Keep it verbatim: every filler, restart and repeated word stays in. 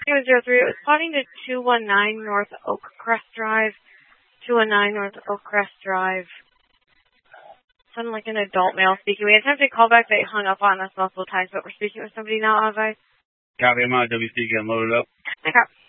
It was zero three. It was spotting to two one nine North Oakcrest Drive. two one nine North Oakcrest Drive. Sounded like an adult male speaking. We attempted to call back. They hung up on us multiple times, but we're speaking with somebody now, Ozai. Copy, I'm out. W C getting loaded up. Okay.